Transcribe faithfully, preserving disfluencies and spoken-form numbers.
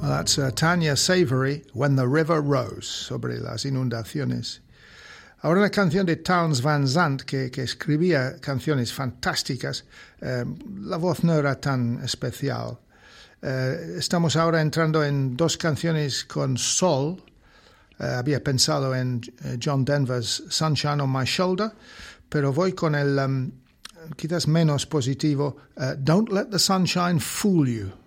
Well, that's uh, Tanya Savory, When the River Rose, sobre las inundaciones. Ahora una canción de Townes Van Zandt, que, que escribía canciones fantásticas. Eh, la voz no era tan especial. Eh, estamos ahora entrando en dos canciones con sol. Eh, había pensado en eh, John Denver's Sunshine on My Shoulder, pero voy con el um, quizás menos positivo, uh, Don't Let the Sunshine Fool You.